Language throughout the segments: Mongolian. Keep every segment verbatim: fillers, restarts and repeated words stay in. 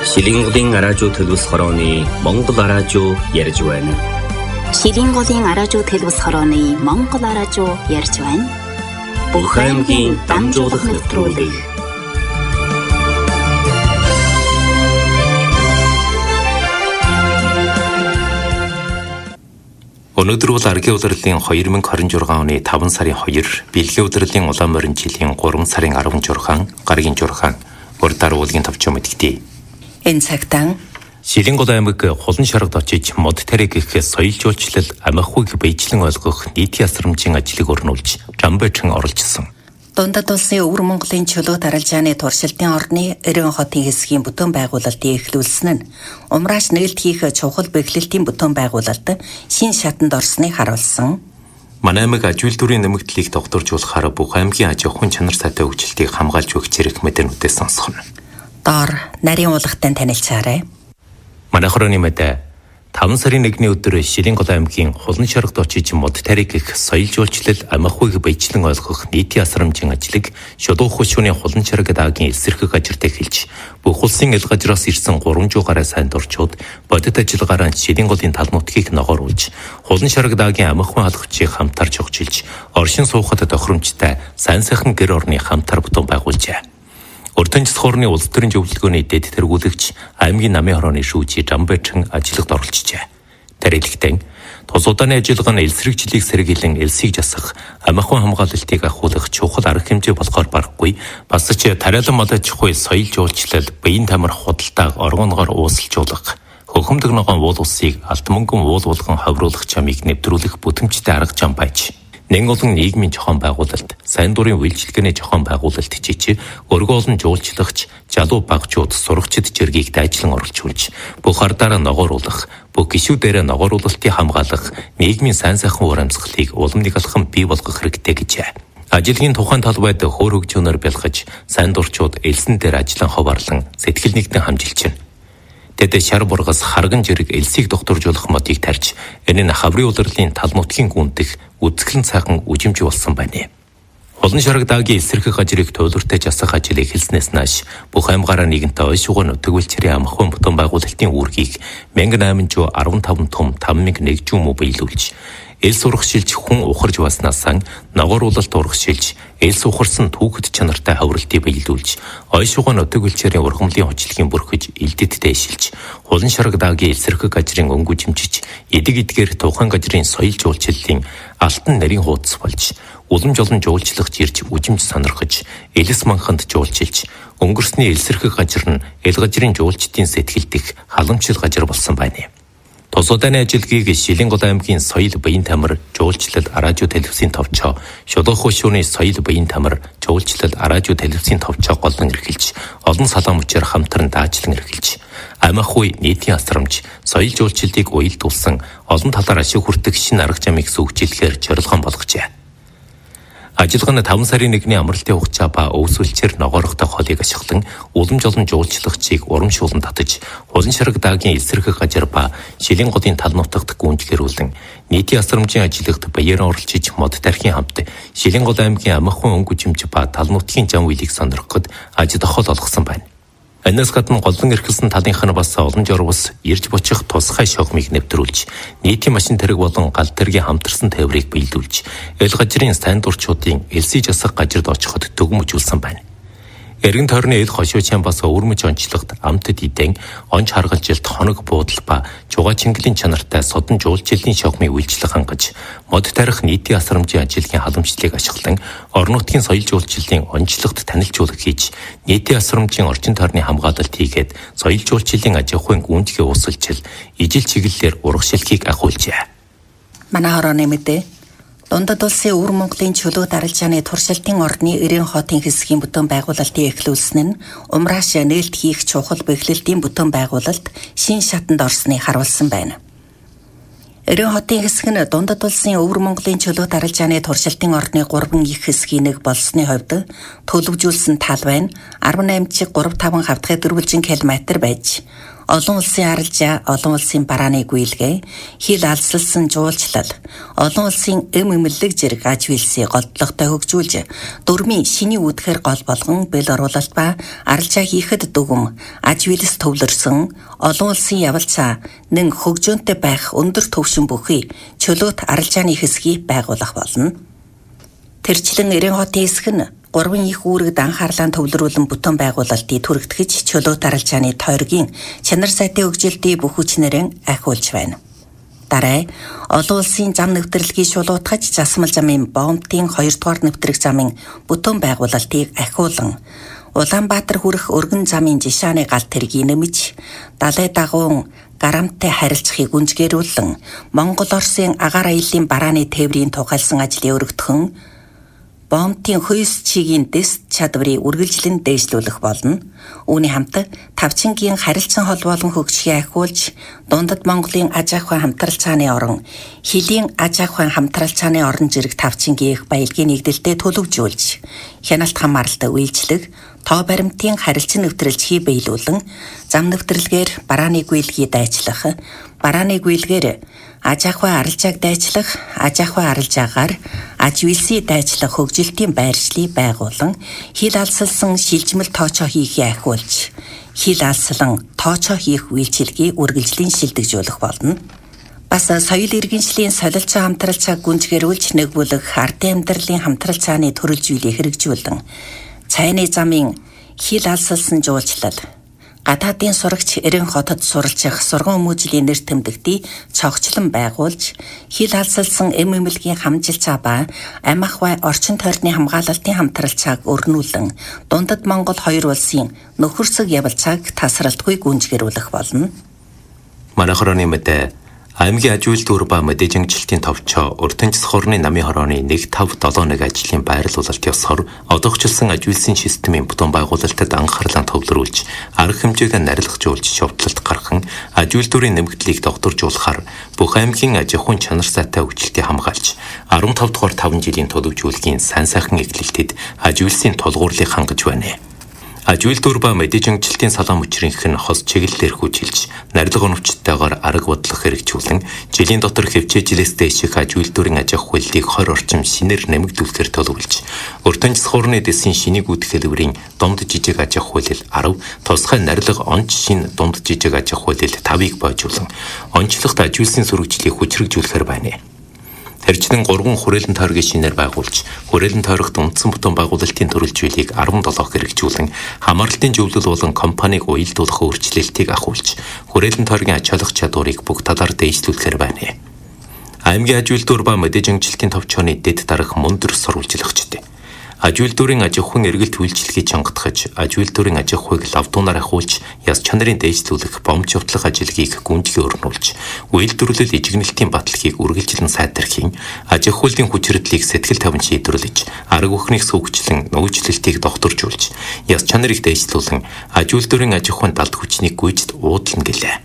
Шилинголын араажуу төлөвс хорооны Монгол араажуу ярьж байна. Шилинголын араажуу төлөвс хорооны Монгол араажуу ярьж байна. Бүх аймгийн дамжуулах нэвтрүүлэг. Өнөөдөр бол аргийн улирлын две тысячи двадцать шесть оны таван сарын хоёр, бэлгийн улирлын улаан морин жилийн гурван сарын арван жургаан, гаргийн жургаан, урдаар уулгийн товчоо мэдгдээ. Энэ цагтаа Шилингол аймаг хулан шаргад очиж мод тариг гэх соёл жуулчлал амиахуйг биечлэн ойлгох нийтийн асрамжийн ажлыг өрнүүлж Жамбайчин оролцсон. Дундад улсын өвөр Монголын чөлөө даралжааны туршилтын орны Эрен хотын хэсгийн бүтээн байгуулалтыг эхлүүлсэн нь умрааш нээлт хийх чухал бэхлэлтийн бүтээн байгуулалт шин шатанд орсныг харуулсан. Манай аймаг аж үйлдвэрийн нэмэгдлийг докторжуулахаар бүх аймгийн аж ахуйн чанар сайтай хөгжилтийг хамгаалж өгч зэрэг мэдээнүүдээс сонсгоно. Доор нарийн уулгатай танилцаарай. Манай хорооны мэдээ таван сарын нэгний өдөр Шилингол аймгийн хулан шаргад очиж мод тариг гэх соёл жуулчлал амиахуйг биечлэн ойлгох нийтийн асрамжийн ажлыг Шулуун хушууны хулан шаргад аагийн эсрэг газарт эхэлж бүх улсын ил газраас ирсэн гурван зуун гаруй сайн дурчууд бодит ажиллагаараа Шилинголын тал нутгийг ногооруулж хулан шаргад аагийн амиахуйн халахчийг хамтарч огжилж оршин суухад тохиромжтой сайн сайхан гэр орны хамтар бүтээн байгуулжээ. Урд Цэцэг хорны улс төрийн зөвлөлгөөний дэд тэргүүлэгч аймгийн намын хорооны шүүжи Жамбайчин ажиллагад оролцжээ. Тарилэгтэн тус удааны ажиллагаа нь элсрэгжлийг сэргийлэн элсийг жасах, амиахуйн хамгаалалтыг ахиулах чухал арга хэмжээ болохоор барахгүй, бас ч тариалан мод аж ахуй соёл жуулчлал, биеийн тамир худалдааг оргонгоор уусалжуулах, хөхөмдөг ногоон уул усыг алт мөнгөн уул булган хавруулах чамыг нэвтрүүлэх бүтэмжтэй арга зам байж. Нэн олон нийгмийн зохион байгуулалт, сайн дурын үйлчилгээний зохион байгуулалт чичи, өргө олон жуулчлагч, жалуу багчууд, сурагчид жиргийг дайчлан оролцуулж, бүх ардаараа ногооруулах, бүх гишүүдээрээ ногооруулалтыг хамгаалах, нийгмийн сайн сайхан уур амьсгалыг уламжлалт алхам бий болгох хэрэгтэй гэжээ. Ажилгийн тухайн талбайд хөөр хөгжөөнөр бэлгэж, сайн дурчууд элсэн дээр ажиллан ховаарлан сэтгэл нэгтэн хамжилж байна. Тэд шар бургас харган жирэг элсийг докторжуулах модыг тарьж, энэ нь хаврын улирлын тал нутгийн гүндэх үзэсгэлэн сайхан үжимж болсон байна. Хулан шаргад аагийн эсрэг газрыг туйлууртай жасах ажил эхэлснээс нааш бүх аймгаараа нэгэнтээ ой шуган нутагвэлчрийн амхын бүтээн байгуулалтын үүргийг мянга айман арван таван том таван мянга нэг жүүм биелүүлж, элс урагшилж хүн ухарж баснаасаа ногооруулалт урагшилж, элс ухарсан түүхэд чанартай хавралтыг биелүүлж, ой шуган нутагвэлчрийн ургамлын хүчилгийн бүрхэж элдэд дэшилж, хулан шаргад аагийн эсрэг газрын өнгө жимжиж, эдэг эдгээр тухайн газрын соёл жуулчлалын алтан нарийн хуудас болж, уламж олон жуулчлагч ирж үжимж сонирхож, элэс манханд жуулчилж, өнгөрсний элсэрхэг газар нь эл газрын жуулчдын сэтгэлдэх халамжлал газар болсон байна. Тус удааны ажилгийг Шилингол аймгийн соёл биеийн тамир жуулчлал араажуу телевизийн товчоо, Шулуун хушууны соёл биеийн тамир жуулчлал араажуу телевизийн товчоо голон эрхэлж, олон салаа мөчээр хамтран даажлан эрхэлж, амиахуй нийтийн асрамж, соёл жуулчлалыг уялдуулсан олон талаар ашиг хүртэх шинэ арга замыг сүйчилгээр зорилгон болгожээ. Ажиллагаа нь таван сарын нэгний амралтын хугацаа ба өвсвөлчээр ногоорохтой холыг ашиглан уламж олон жуулчлагчийг урамшуулан татаж, хулан шаргад аагийн эсрэг газар ба Шилинголын тал нутагт гүнжгэрүүлэн нийтийн асрамжийн ажилд баяран оролцож мод тархийн хамт Шилингол аймгийн амиахуйн өнгө жимж ба тал нутгийн зам үйлийг сонирхоход аж тохиол олгосон байна. Анаас гадна голлон эрхэлсэн талынх нь бас олон журвас ирж бучих тусгай шогмыг нэвтрүүлж, нийтийн машин тэрэг болон гал тэргийн хамтарсан тээврийг биелүүлж, эл газрын сайн дурчуудын элсий жасах газарт очиход төгөмжүүлсэн байна. Эргэн тойрны эл хошуучаан бас өвөрмөж онцлогт амтд идэн, онж харгалжилт хоног буудал ба чугаа чингэлийн чанартай содон жуулчлалын шогмыг үйлчлэх хангаж, мод тарих нийтийн асрамжийн ажилгийн халамжлалыг ашиглан орон нутгийн соёл жуулчлалын онцлогт танилцуулга хийж, нийтийн асрамжийн орчин тойрны хамгаалалт хийгээд соёл жуулчлалын аж ахуйн гүнзгий уусалжил, ижил чиглэлээр урагшилтыг ахиулжээ. Манай хорооны мэдээ Дундад улсын өвөр Монголын чөлөө даралжааны туршилтын орны Эрен хотын хэсгийн бүтээн байгуулалтыг эхлүүлсэн нь умрааш нээлт хийх чухал бэхлэлтийн бүтээн байгуулалт шин шатанд орсныг харуулсан байна. Эрен хотын хэсэг нь Дундад улсын өвөр Монголын чөлөө даралжааны туршилтын орны гурван их хэсгийн нэг болсны хувьд төлөвжүүлсэн талбай нь арван аймчиг гурав таван хавтгай дөрвөлжин километр байж, олон улсын арилжаа, олон улсын барааны гүйлгээ, хил алсалсан жуулчлал, олон улсын эм эмэллэг зэрэг аж үйлсийг голдлоготой хөгжүүлж, дөрмийн шиний үүдхээр гол болгон бэл оруулалт ба арилжаа хийхэд дүгм, аж үйлс төвлөрсөн, олон улсын явалцаа нэн хөгжөөнтэй байх өндөр төвшин бүхий чөлөөт арилжааны хэсгийг байгуулах болно. Тэрчлэн Эрийн хотын хэсэг нь гурван их үүрэгд анхаарлаа төвлөрүүлэн бүтээн байгуулалтыг түрэгтгэж чөлөөт арилжааны тойргийн чанар сайтай хөгжилтийн бүх хүчнэрэн ахиулж байна. Дараа олон улсын зам нэвтрэлгийг шулуутгаж засмал замын Бомтын хоёрдугаар нэвтрэх замын бүтээн байгуулалтыг ахиулан Улаанбаатар хүрэх өргөн замын жишааны галт тэргийг нэмж далай дагуун гарамттай харилцахыг гүнзгийрүүлэн Монгол Оросын агаар аяллаа барааны тээврийн тухайлсан ажлыг өргөдгөн Бомтын хүйс чигийн дэс чадварыг үргэлжлэн дээшлүүлэх болно. Үүний хамт тавчингийн харилцан холбоолон хөгжихийг ахиулж, дундад Монголын аж ахуйн хамтрал цааны орон, хилийн аж ахуйн хамтрал цааны орон зэрэг тавчингийн их баялагын нэгдэлтэд төлөвжүүлж, хяналт хамааралтай үйлчлэг, тоо баримтын харилцан нэвтрэлжхий биелүүлэн, зам нэвтрэлгээр барааны гүйлгийг дайчлах, барааны гүйлгээр аж ахуйн арилжааг дайчлах, аж ахуйн арилжаагаар аж үйлсийг дайчлах хөгжилтийн байршлыг байгуулан, хил алсалсан шилжмэл тоочоо хийхийг ахиулж, хил алслан тоочоо хийх үйлчилгээг үргэлжлэн шилдэгжүүлэх болно. Бас соёл иргэншлийн солилцоо хамтрал цаг гүнзгийрүүлж нэгбүлэх ардын амьдралын хамтрал цааны төрөл зүйлийг хэрэгжүүлэн, цайны замын хил алсалсан жуулчлал, гадаадын сурагч Эрийн хотод суралцах сургууль хүмүүжлийн нэр тэмдэгтийг цогцлон байгуулж, хил алсалсан эм эмэлгийн хамжилцаа ба ам ахуй орчин тойрны хамгаалалтын хамтралцааг өрнүүлэн, дундад Монгол хоёр улсын нөхөрсөг явалцааг тасралтгүй гүнзгийрүүлэх болно. Манай хорооны мэдээ аймгийн аж үйлдвэр ба мэдээжингчлэлтийн товчоо уртанчс хорны намын хорооны нэг тав долоо нэг ажлын байрлуулалтын ёсоор одоогчлсон аж үйлсийн системийн бүтээн байгуулалтад анхаарлаа төвлөрүүлж, арга хэмжээгээ нарилгажуулж шовтлолт гархан аж үйлдвэрийн нэмэгдлийг докторжуулахаар бүх аймгийн аж ахуйн чанар сайтай хөгжилтийг хамгаалж, арван тав дугаар таван жилийн төлөвжүүлгийн сайн сайхан эглэлтэд аж үйлсийн тулгуурлыг хангаж байна. Аж үйлдвэр ба мэдээжингчлэлтийн салаан мөчрийнх нь хос чиглэлээр хүчилж, нарилга оновчтойгоор арга бодлого хэрэгжүүлэн, жилийн дотор хөвчөөжилээс дэших аж үйлдвэрийн аж ахуйлыг хойд орчим шинээр нэмэгдүүлэхээр төлөвлөж, уртанчс хорны дэсийн шинийг үүдэх хэлбэрийн дунд жижиг аж ахуйлал арав, тусгай нарилга онц шин дунд жижиг аж ахуйлал тавыг боожуулан, онцлогт аж үйлсийн сүрэгжлийг хүчрэгжүүлэхээр байна. Тэрчлэн гурван хүрээлэн тойргийн шинээр байгуулж, хүрээлэн тойрогт үндсэн бүтээн байгуулалтын төрөлжүүлийг арван долоо хэрэгжүүлэн, хамаарлалтын зөвлөл болон компаниг уялдуулах өөрчлөлтийг ахиулж, хүрээлэн тойргийн аж холох чадварыг бүх талаар дээшлүүлэхээр байна. Аймгийн аж үйлдвэр ба мэдээжингчлэлтийн товчооны дэд дарах мундар сурвалжлагчид. Аж үйлдвэрийн аж ахуйн эргэлт үйлчлэгийг чангатгаж, аж үйлдвэрийн аж ахуйг лавдуунаар ахиулж, яс чанарын дээшлүүлэх бомж явдлах ажилгийг гүнзгий өрнүүлж, үйлдвэрлэл ижигнэлтийн баталгааг үргэлжлэн сайдархийн, аж ахуйлын хүчирдлийг сэтгэл тавин шийдвэрлэж, арга бүхнийг сүүгчлэн нөөцлөлтийг докторжуулж, яс чанарыг дээшлүүлэн, аж үйлдвэрийн аж ахуйн далд хүчнийг гүйцэд уудлана гэлээ.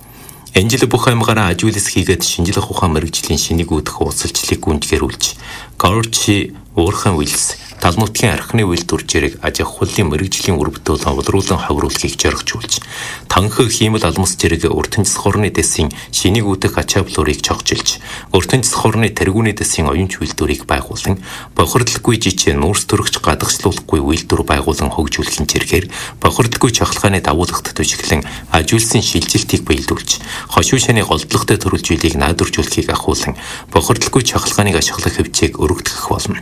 Энэ жил бүх аймгаараа аж үйлс хийгээд шинжилгээ ухаан мэрэгжлийн шинийг үүдэх уулзалчлалыг гүнзгийрүүлж, Горчи, Уурхан үйлс, Талмутгийн архины үйлдвэр зэрэг аж ахуйлын мэрэгжлийн үр бүтээлд олруулан хавруулахыг зоригжуулж, танхи хиймэл алмас зэрэг уртанчс хорны дэсийн шинийг үүдэх ачаавлуурыг чогжилж, уртанчс хорны тэргүүний дэсийн оюунч үйлдвэрийг байгуулан, бохирдлгүй жижиг нүүрс төрөгч гадагшлуулахгүй үйлдвэр байгуулан хөгжүүлэхин зэргээр бохирдлгүй чахалгааны дагуулгад төжиглэн аж үйлсийн шилжилтийг биелүүлж, хошуу шаны голдлоготой төрөлжүүлийг найдваржуулахыг ахиулан, бохирдлгүй чахалгааныг ашиглах хэмжээг өргөдгөх болно.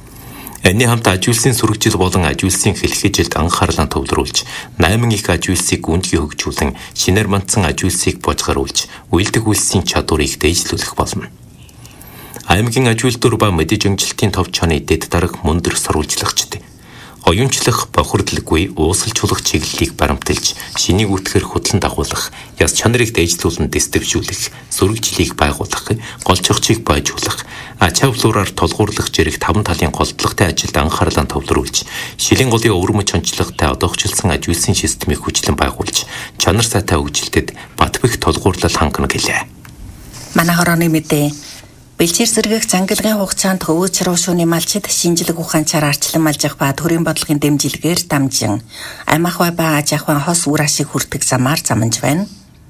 Энэний хамт аж үйлсийн сүрэгжил болон аж үйлсийн хэлхээжилд анхаарлаа төвлөрүүлж, найман их аж үйлсийг гүнзгий хөгжүүлэн, шинээр мандсан аж үйлсийг божгаруулж, үйлдэх үйлсийн чадварыг дээшлүүлэх болно. Аймгийн аж үйлдвэр ба мэдээжингчлэлтийн товчооны дэд дарах мундар сурвалжлагчид. Оюунчлах, бохирдлгүй, уусгал чулах чиглэлийг баримталж, шинийг үтгэхэр хөтлөн дагуулах, яс чанарыг дээшлүүлэн дэстөвшүүлэх, сүрэгжлийг байгуулах, голчогчийг бойжуулах, ачаавлуураар тулгуурлах зэрэг таван талын голдлоготой ажилд анхаарлаа төвлөрүүлж, шилийн голын өвөрмөж онцлогтой одоогчлсон аж үйлсийн системийг хүчлэн байгуулж, чанар сайтай хөгжилтэд бат бэх тулгуурлал хангана гэлээ. Манай хорооны мэдээ Бэлчээр сэргээх зангилгын хугацаанд хөвөөч рүү шууны малчид шинжлэх ухаанчаар арчлан малжих ба төрийн бодлогын дэмжлэгээр дамжин амь ахуй ба аж ахуйн хос үр ашиг хүртэх замаар заманж байна.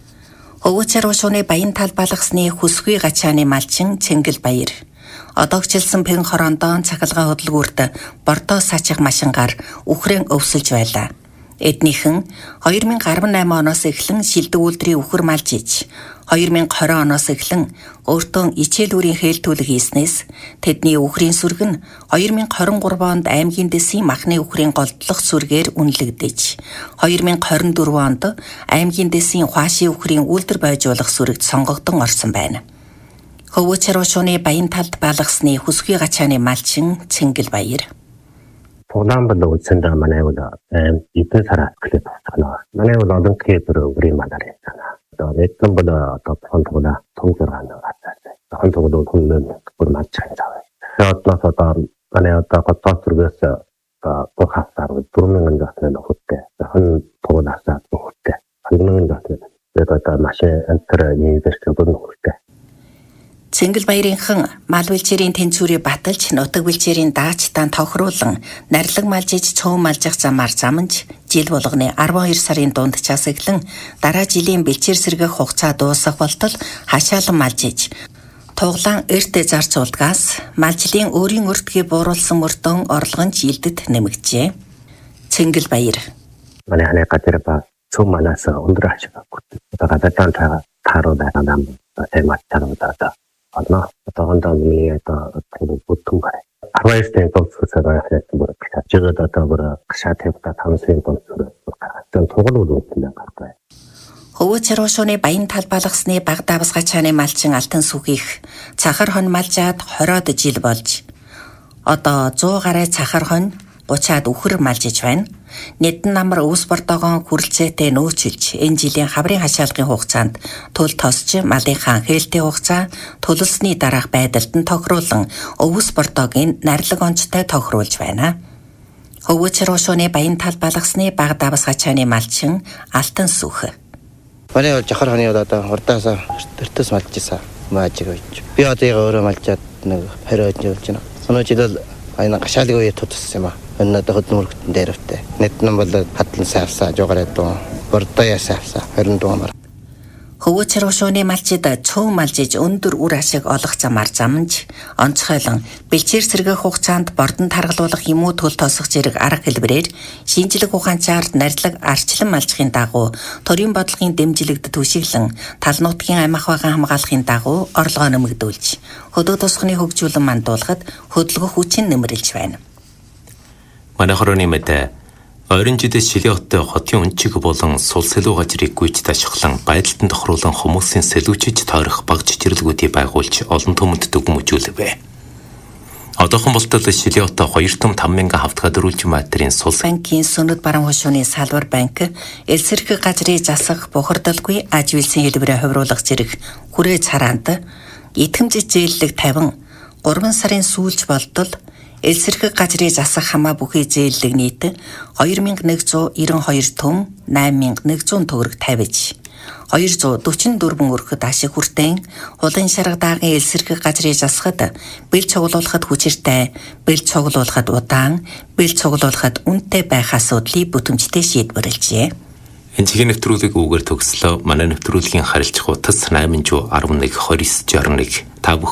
Хөвөөч рүү шууны баян тал балгасны хүсгүй гачааны малчин Цэнгэл Баяр. Одоогчлсан пэн хорондоон цахилгаан хөдөлгүүрт бордоо саачих машингаар үхрэн өвсөлж байлаа. Эднийхэн хоёр мянга арван найман оноос эхлэн шилдэг үйлдвэрийн үхэр малж иж, хоёр мянга хорин оноос эхлэн өөртөө ичээлүүрийн хээлтүүлэг хийснээс тэдний үхрийн сүрэг нь хоёр мянга хорин гурван онд аймгийн дэсийн махны үхрийн голдлох сүргээр үнэлэгдэж, хоёр мянга хорин дөрвөн онд аймгийн дэсийн хуашийн үхрийн үйлдвэр бойжуулах сүрэгт сонгогдсон орсон байна. Хөвөөч рүү шууны баян талд балгасны хүсгүй гачааны малчин Цэнгэл Баяр. Програмбал үзсэнд манай бол эдэн сар клип байна. Манай бол олон клипээр өгрийн манаар байна. Одоо нэгэн бол одоо фондгоо томгороо авчихсан. Фондгоо хүннээ бүр малч байгаа. Тэгээд одоо манай одоо готоо зүргээс одоо хасаар дөрвөн мянган дахин нөхөдтэй. Хэн туунасаа нөхөдтэй. хэн мянган дахин. Тэгээд одоо машин энтер нэгдэрч бүр нөхөдтэй. Цэнгэл Баярынхан мал бэлчээрийн тэнцвэрийг баталж, нутаг бэлчээрийн даачтаан тохируулан, нарилаг малжиж цөөн малжих замаар заманж, жил болгоны арван хоёр сарын дундчаас эхлэн дараа жилийн бэлчээр сэргэх хугацаа дуусах болтол хашаалан малжиж, туглаан эрт зарцуулдгаас малжлын өөрийн өртгий бууруулсан мөрдөн орлогонч илдэд нэмэгджээ. Цэнгэл Баяр. Манай ханы газар ба цөөн малаас өндөр ашиг авах. Одоо гадаадан цаа тааруу байгаа нам эмат цаануудаа одно одоогондоо миний одоо бүтэн гай. арван эстэй томцсоо байгаа бүр чигэд одоо бүр гашаа тавьта тамсын томцсоо гаргасан тугал үлдсэн байгаа. Хөвөөч рүү шууны баян тал балгасны баг давс гачааны малчин алтан сүхийх цахар хон малжаад хороод жил болж одоо зуун гаруй цахар хон гуцаад үхэр малжиж байна. Нэдэн намар өвс бордоогоо хүрэлцээтэй нөөцөлж энэ жилийн хаврын хашаалгын хугацаанд тул тосч малынхаа хээлтэй хугацаа тулсны дараах байдалд нь тохируулан өвс бордоогийн нарилаг онцтой тохируулж байна. Хөвөөч рүү шууны баян тал балгасны баг давс гачааны малчин алтан сүх. Манай бол жахар ханы одоо урдаасаа өртөөс малжижсан маажиг байж. Би одоо яг өөрөө малжаад нэг хориод явж байна. Өнөө жил аяна гашаалыг үе тутсан юм аа. Энэ одоо хөдөлмөртөн дээрвтэй. Нэтнэн бол хадлан савсаа жугараад дуу. Бордоя савсаа хорин дуумар. Хөвөөч рүү шууны малчид цөөн малжиж өндөр үр ашиг олох замаар заманж, онцгойлон бэлчээр сэргэх хугацаанд бордон таргалуулах юм уу төл тосох зэрэг арга хэлбэрээр шинжлэх ухаанчаар нарилаг арчлан малжихын дагуу төрийн бодлогын дэмжлэгд түшиглэн тал нутгийн амь ахуйгаа хамгаалахын дагуу орлогоо нэмэгдүүлж, хөдөө тосгоны хөгжүүлэн мандуулахад хөдөлгөх хүчин нэмэрлэж байна. Манай хорооны мэдээ ойрын жилээс Шилийн хоттой хотын өнчиг болон сул сэлүү газрыг гүйж ташхлан байдалтанд тохируулан хүмүүсийн сэлүүчиж тойрох баг чичирлэгүүдийг байгуулж олон түмэнд дүгнэмжүүлвэ. Одоохон болтол Шилийн хоттой хоёр том таван мянган хавтгай дөрвөлжин метрийн сул банкийн сүнэд баран хушууны салбар банк элсэрхэг газрыг засах бохирдолгүй аж үйлсийн хэлбэрээ хувируулах зэрэг хүрээ цараанд итгэмжит зээллэг тавин гурван сарын сүүлч болтол элсэрхэг газрыг засах хамаа бүхий зээллэг нийт хоёр мянга нэгдүгээр девяносто хоёр төм найман мянга нэгдүгээр төгрөг тавьж хоёр зуун дөрвөн дөрвөн өрхөд ашиг хүртээн хулын шарга даагийн элсэрхэг газрыг засахад бэл цуглуулахад хүчиртэй, бэл цуглуулахад удаан, бэл цуглуулахад үнэтэй байх асуудлыг бүтэмжтэй шийдвэрлэжээ. Энэ чихийн нэвтрүүлгийг үгээр төгслөө манай нэвтрүүлгийн харилцах утас найман жуу арван нэг хоёр девять шестьдесят один та